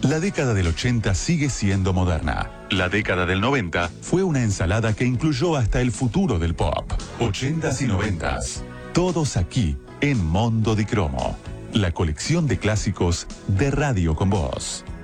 La década del 80 sigue siendo moderna. La década del 90 fue una ensalada que incluyó hasta el futuro del pop. 80s y 90s. Todos aquí en Mondo di Cromo. La colección de clásicos de Radio con Vos.